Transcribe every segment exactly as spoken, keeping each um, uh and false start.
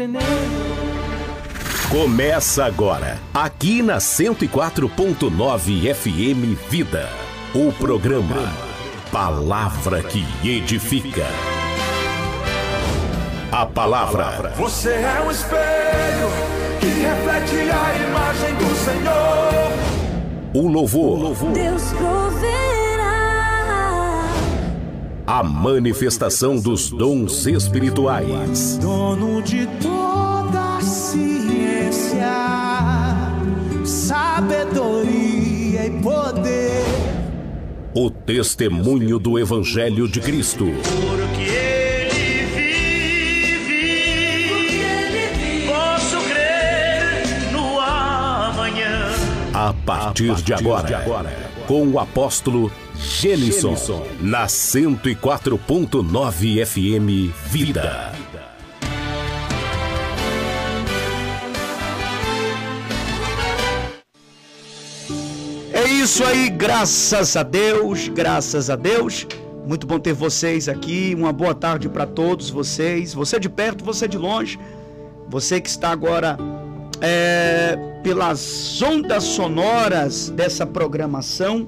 Começa agora, aqui na cento e quatro ponto nove F M Vida, o programa Palavra que Edifica. A palavra. Você é um espelho que reflete a imagem do Senhor. O louvor. O louvor. Deus proverá. A manifestação dos dons espirituais. Dono de toda a ciência, sabedoria e poder. O testemunho do Evangelho de Cristo. Porque ele vive, porque ele vive, posso crer no amanhã. A partir, a partir de, agora, de agora, com o apóstolo Gênison, na cento e quatro ponto nove F M Vida. É isso aí, graças a Deus, graças a Deus. Muito bom ter vocês aqui, uma boa tarde para todos vocês. Você de perto, você de longe. Você que está agora é, pelas ondas sonoras dessa programação.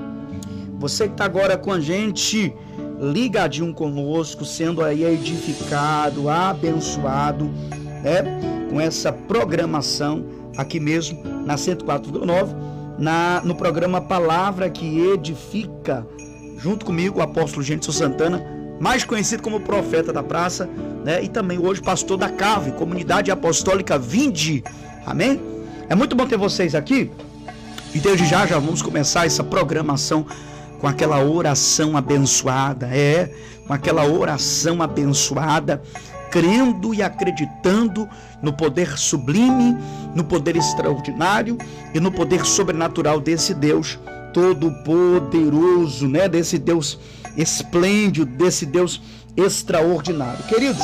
Você que está agora com a gente, ligadinho conosco, sendo aí edificado, abençoado, né, com essa programação aqui mesmo na cento e quatro ponto nove. Na, no programa Palavra que Edifica, junto comigo, o apóstolo Gênison Santana, mais conhecido como profeta da praça, né? E também hoje pastor da Cave, Comunidade Apostólica Vinde, amém? É muito bom ter vocês aqui, e desde já já vamos começar essa programação com aquela oração abençoada, é, com aquela oração abençoada, crendo e acreditando no poder sublime, no poder extraordinário e no poder sobrenatural desse Deus todo-poderoso, né? Desse Deus esplêndido, desse Deus extraordinário. Queridos,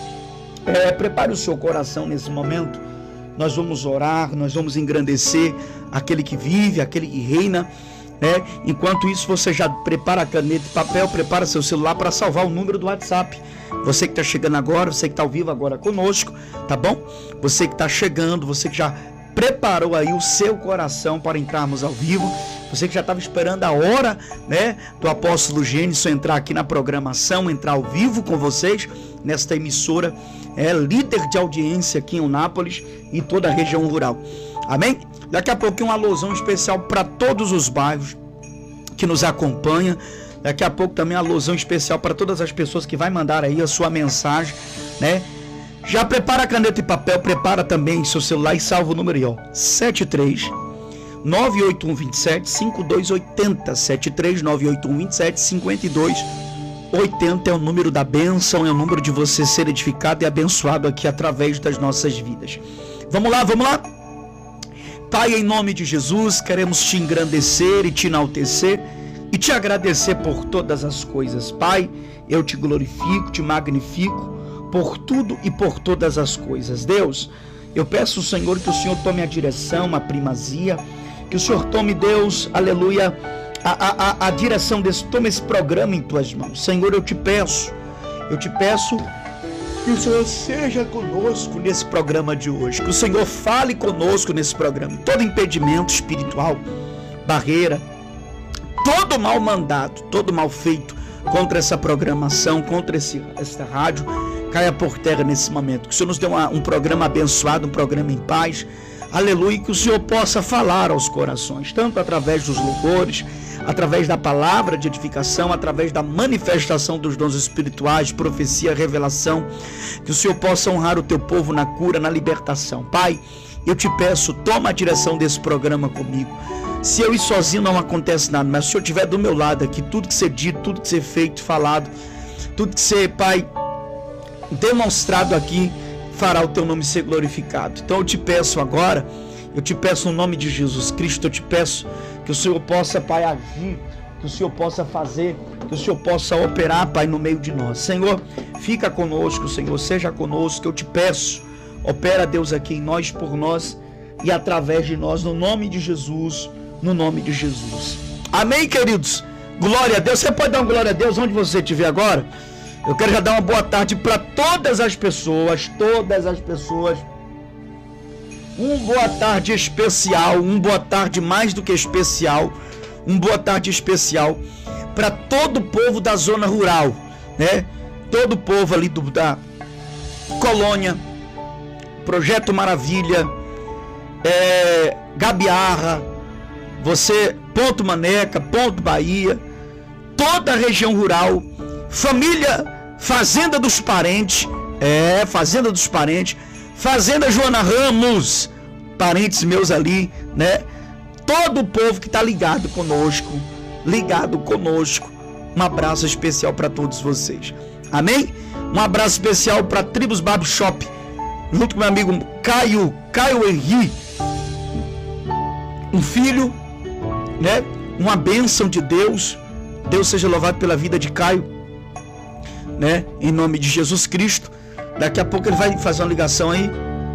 é, prepare o seu coração nesse momento. Nós vamos orar, nós vamos engrandecer aquele que vive, aquele que reina, né? Enquanto isso, você já prepara a caneta e papel, prepara seu celular para salvar o número do WhatsApp. Você que está chegando agora, você que está ao vivo agora conosco, tá bom? Você que está chegando, você que já preparou aí o seu coração para entrarmos ao vivo, você que já estava esperando a hora, né, do apóstolo Gênison entrar aqui na programação, entrar ao vivo com vocês, nesta emissora, é líder de audiência aqui em Eunápolis e toda a região rural. Amém? Daqui a pouquinho um alusão especial para todos os bairros que nos acompanham. Daqui a pouco também uma alusão especial para todas as pessoas que vai mandar aí a sua mensagem, né? Já prepara a caneta e papel, prepara também seu celular e salva o número aí, ó. sete três nove oito um dois sete cinco dois oito zero. sete três nove oito um dois sete cinco dois oito zero é o número da bênção, é o número de você ser edificado e abençoado aqui através das nossas vidas. Vamos lá, vamos lá? Pai, em nome de Jesus, queremos te engrandecer e te enaltecer e te agradecer por todas as coisas. Pai, eu te glorifico, te magnifico por tudo e por todas as coisas. Deus, eu peço, Senhor, que o Senhor tome a direção, a primazia, que o Senhor tome, Deus, aleluia, a, a, a direção desse, tome esse programa em tuas mãos. Senhor, eu te peço, eu te peço que o Senhor seja conosco nesse programa de hoje, que o Senhor fale conosco nesse programa. Todo impedimento espiritual, barreira, todo mal mandado, todo mal feito contra essa programação, contra esse, essa rádio, caia por terra nesse momento. Que o Senhor nos dê uma, um programa abençoado, um programa em paz, aleluia, que o Senhor possa falar aos corações, tanto através dos louvores, através da palavra de edificação, através da manifestação dos dons espirituais, profecia, revelação, que o Senhor possa honrar o teu povo na cura, na libertação. Pai, eu te peço, toma a direção desse programa comigo. Se eu ir sozinho não acontece nada, mas se o Senhor estiver do meu lado aqui, tudo que ser dito, tudo que ser feito, falado, tudo que ser, Pai, demonstrado aqui, fará o teu nome ser glorificado. Então eu te peço agora, eu te peço no nome de Jesus Cristo, eu te peço que o Senhor possa, Pai, agir, que o Senhor possa fazer, que o Senhor possa operar, Pai, no meio de nós. Senhor, fica conosco, Senhor, seja conosco, eu te peço, opera, Deus, aqui em nós, por nós e através de nós, no nome de Jesus, no nome de Jesus. Amém, queridos? Glória a Deus. Você pode dar uma glória a Deus onde você estiver agora? Eu quero já dar uma boa tarde para todas as pessoas, todas as pessoas. Um boa tarde especial, um boa tarde mais do que especial, um boa tarde especial para todo o povo da zona rural, né? Todo o povo ali do, da Colônia, Projeto Maravilha, é, Gabiarra, você, Ponto Maneca, Ponto Bahia, toda a região rural, família Fazenda dos Parentes, é, Fazenda dos Parentes, Fazenda Joana Ramos, parentes meus ali, né? Todo o povo que tá ligado conosco, ligado conosco. Um abraço especial para todos vocês. Amém? Um abraço especial para Tribos Barbershop, junto com meu amigo Caio, Caio Henri, um filho, né? Uma bênção de Deus. Deus seja louvado pela vida de Caio, né? Em nome de Jesus Cristo. Daqui a pouco ele vai fazer uma ligação aí.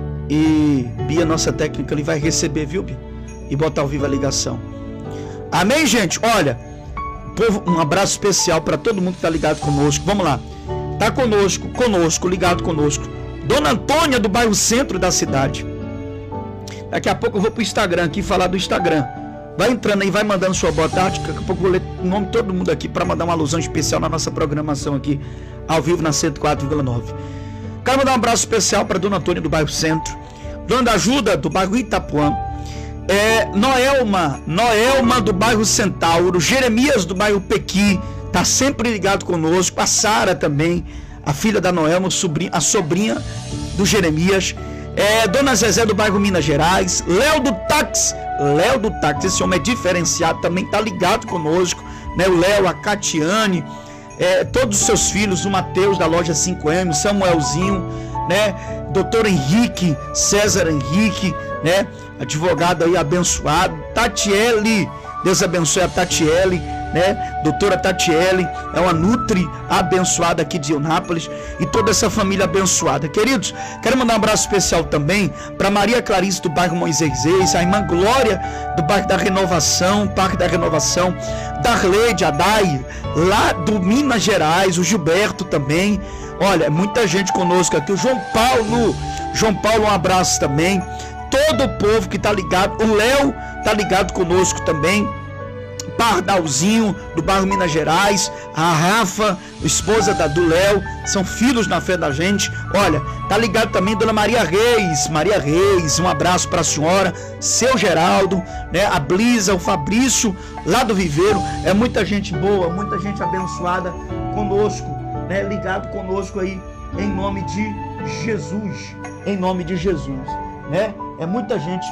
E Bia, nossa técnica, ele vai receber, viu, Bia? E botar ao vivo a ligação. Amém, gente? Olha, povo, um abraço especial para todo mundo que tá ligado conosco. Vamos lá. Tá conosco, conosco, ligado conosco. Dona Antônia, do bairro Centro da cidade. Daqui a pouco eu vou pro Instagram aqui falar do Instagram. Vai entrando aí, vai mandando sua boa tarde. Daqui a pouco eu vou ler o nome de todo mundo aqui para mandar uma alusão especial na nossa programação aqui, ao vivo na cento e quatro vírgula nove. Quero mandar um abraço especial para Dona Antônia do bairro Centro, Dona da Ajuda do bairro Itapuã, é, Noelma, Noelma do bairro Centauro, Jeremias do bairro Pequi, tá sempre ligado conosco, a Sara também, a filha da Noelma, a sobrinha, a sobrinha do Jeremias, é, Dona Zezé do bairro Minas Gerais, Léo do Táxi, Léo do Táxi, esse homem é diferenciado, também tá ligado conosco, né? O Léo, a Catiane, É, todos os seus filhos, o Mateus da loja cinco M, Samuelzinho, né? Doutor Henrique, César Henrique, né? Advogado aí abençoado, Tatiele, Deus abençoe a Tatiele, né? Doutora Tatiele, é uma nutri abençoada aqui de Eunápolis, e toda essa família abençoada. Queridos, quero mandar um abraço especial também para Maria Clarice do bairro Moisés Reis, a irmã Glória do bairro da Renovação, Parque da Renovação, Darleide, Adai, lá do Minas Gerais, o Gilberto também. Olha, muita gente conosco aqui, o João Paulo, João Paulo, um abraço também. Todo o povo que tá ligado, o Léo tá ligado conosco também. Pardalzinho do bairro Minas Gerais, a Rafa, esposa da, do Léo, são filhos na fé da gente. Olha, tá ligado também Dona Maria Reis, Maria Reis, um abraço para a senhora, seu Geraldo, né? A Blisa, o Fabrício, lá do Viveiro, é muita gente boa, muita gente abençoada conosco, né? Ligado conosco aí, em nome de Jesus, em nome de Jesus, né? É muita gente.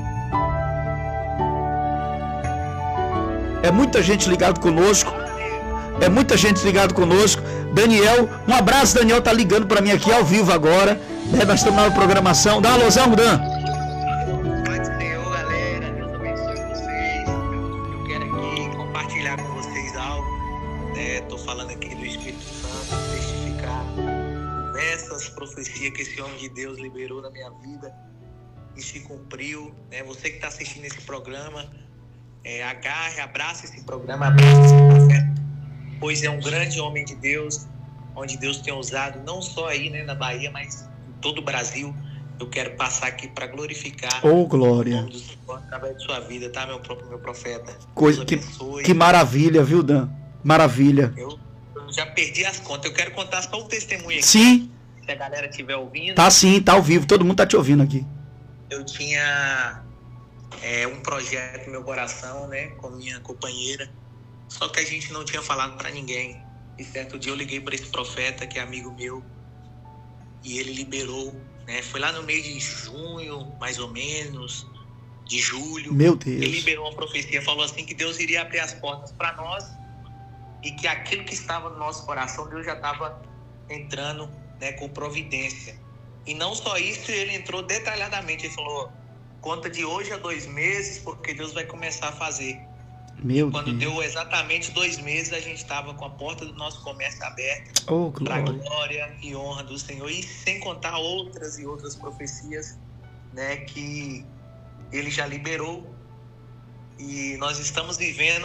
É muita gente ligado conosco. É muita gente ligado conosco. Daniel, um abraço, Daniel tá ligando para mim aqui ao vivo agora, né? Nós estamos na programação. Dá uma alusão, Dan. Paz do Senhor, galera. Deus abençoe vocês. Eu quero aqui compartilhar com vocês algo, né? Tô falando aqui do Espírito Santo, testificar diversas profecias que esse homem de Deus liberou na minha vida e se cumpriu, né? Você que está assistindo esse programa, É, agarre, abrace esse programa, abrace esse profeta, pois é um grande homem de Deus, onde Deus tem usado, não só aí, né, na Bahia, mas em todo o Brasil. Eu quero passar aqui para glorificar oh, glória. o nome do Senhor através de sua vida, tá, meu próprio meu profeta? Coisa, que, que maravilha, viu, Dan? Maravilha. Eu, eu já perdi as contas, eu quero contar só um testemunho aqui. Sim. Se a galera estiver ouvindo. Tá sim, tá ao vivo, todo mundo tá te ouvindo aqui. Eu tinha... É um projeto no meu coração, né, com minha companheira, só que a gente não tinha falado para ninguém. E certo dia eu liguei para esse profeta, que é amigo meu, e ele liberou, né, foi lá no mês de junho, mais ou menos, de julho. Meu Deus. Ele liberou uma profecia, falou assim que Deus iria abrir as portas para nós e que aquilo que estava no nosso coração, Deus já estava entrando, né, com providência. E não só isso, ele entrou detalhadamente, ele falou: conta de hoje a dois meses, porque Deus vai começar a fazer. Meu Quando Deus. deu exatamente dois meses, a gente estava com a porta do nosso comércio aberta, oh, para a glória. glória e honra do Senhor. E sem contar outras e outras profecias, né, que Ele já liberou. E nós estamos vivendo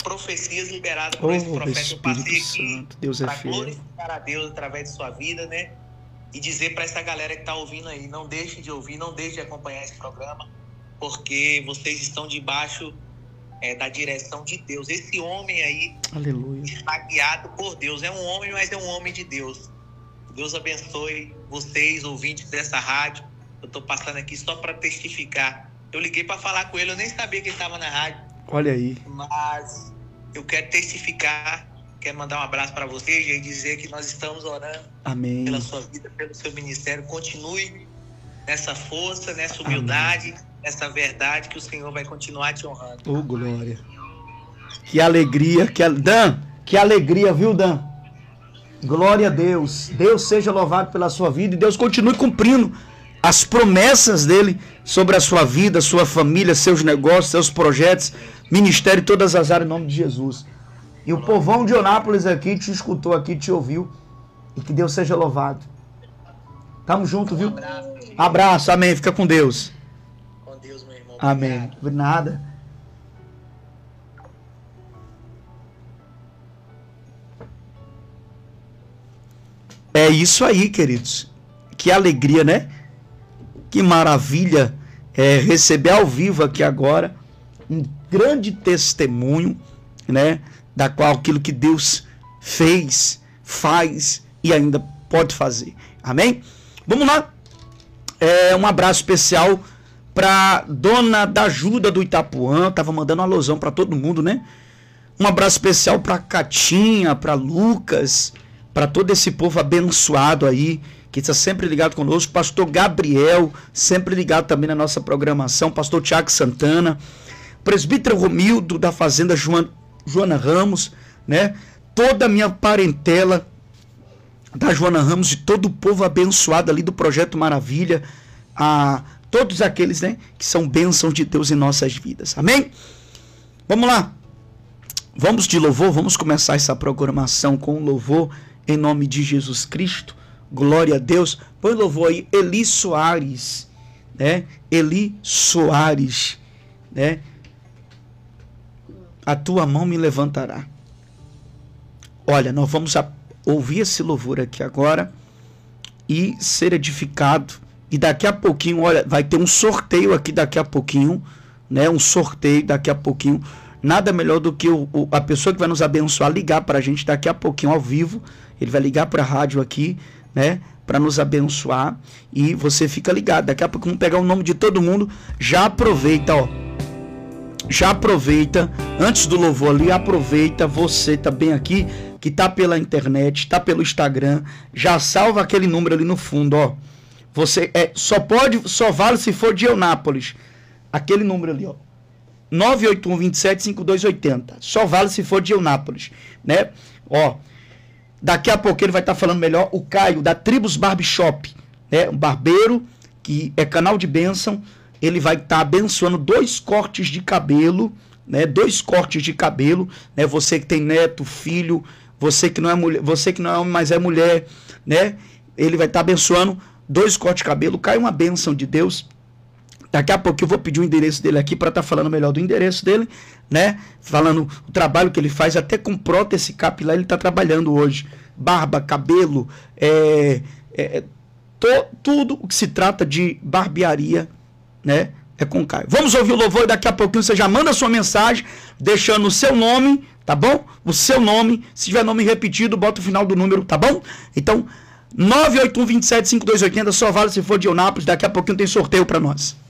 profecias liberadas por Oh, esse profeta. Eu passei Espírito aqui Santo, Deus é para fiel. glorificar a Deus através de sua vida, né? E dizer para essa galera que está ouvindo aí, não deixe de ouvir, não deixe de acompanhar esse programa, porque vocês estão debaixo é, da direção de Deus. Esse homem aí Aleluia. está guiado por Deus. É um homem, mas é um homem de Deus. Deus abençoe vocês, ouvintes dessa rádio. Eu estou passando aqui só para testificar. Eu liguei para falar com ele, eu nem sabia que ele estava na rádio. Olha aí. Mas eu quero testificar, quero mandar um abraço para vocês e dizer que nós estamos orando Amém. pela sua vida, pelo seu ministério. Continue nessa força, nessa humildade, Amém. Nessa verdade que o Senhor vai continuar te honrando. Oh, glória. Que alegria. Que a... Dan, que alegria, viu, Dan? Glória a Deus. Deus seja louvado pela sua vida e Deus continue cumprindo as promessas dele sobre a sua vida, sua família, seus negócios, seus projetos, ministério e todas as áreas em nome de Jesus. E o povão de Onápolis aqui te escutou aqui, te ouviu. E que Deus seja louvado. Tamo junto, viu? Um abraço. Abraço, amém. Fica com Deus. Com Deus, meu irmão. Amém. Por nada. É isso aí, queridos. Que alegria, né? Que maravilha é, receber ao vivo aqui agora um grande testemunho, né? Da qual aquilo que Deus fez, faz e ainda pode fazer. Amém? Vamos lá. É, um abraço especial para Dona da Ajuda do Itapuã. Tava mandando uma alusão para todo mundo, né? Um abraço especial para Catinha, para Lucas, para todo esse povo abençoado aí, que está sempre ligado conosco. Pastor Gabriel, sempre ligado também na nossa programação. Pastor Tiago Santana. Presbítero Romildo, da Fazenda Joana, Joana Ramos, né? Toda a minha parentela da Joana Ramos e todo o povo abençoado ali do Projeto Maravilha. A todos aqueles, né, que são bênçãos de Deus em nossas vidas. Amém? Vamos lá. Vamos de louvor. Vamos começar essa programação com louvor em nome de Jesus Cristo. Glória a Deus. Põe louvor aí, Eli Soares, né? Eli Soares, né? A tua mão me levantará. Olha, nós vamos a, ouvir esse louvor aqui agora e ser edificado. E daqui a pouquinho, olha, vai ter um sorteio aqui daqui a pouquinho, né? Um sorteio daqui a pouquinho. Nada melhor do que o, o, a pessoa que vai nos abençoar ligar para a gente daqui a pouquinho ao vivo. Ele vai ligar para a rádio aqui, né? Para nos abençoar. E você fica ligado. Daqui a pouco vamos pegar o nome de todo mundo. Já aproveita, ó. Já aproveita. Antes do louvor ali, aproveita você também aqui, que tá pela internet, tá pelo Instagram. Já salva aquele número ali no fundo, ó. Você é, só pode, só vale se for de Eunápolis. Aquele número ali, ó. nove oito um, vinte e sete, cinquenta e dois oitenta. Só vale se for de Eunápolis, né? Ó. Daqui a pouco ele vai estar tá falando melhor. O Caio, da Tribos Barbershop, né? Um barbeiro que é canal de bênção. Ele vai estar tá abençoando dois cortes de cabelo, né? Dois cortes de cabelo, né? Você que tem neto, filho, você que não é mulher, você que não é homem, mas é mulher, né? Ele vai estar tá abençoando dois cortes de cabelo. Cai uma bênção de Deus. Daqui a pouco eu vou pedir o endereço dele aqui para estar tá falando melhor do endereço dele, né? Falando o trabalho que ele faz, até com prótese capilar ele está trabalhando hoje. Barba, cabelo, é, é, to, tudo o que se trata de barbearia, né? É com o Caio. Vamos ouvir o louvor e daqui a pouquinho você já manda a sua mensagem, deixando o seu nome, tá bom? O seu nome, se tiver nome repetido, bota o final do número, tá bom? Então, nove oito um, vinte e sete, cinquenta e dois oitenta, só vale se for de Eunápolis, daqui a pouquinho tem sorteio para nós.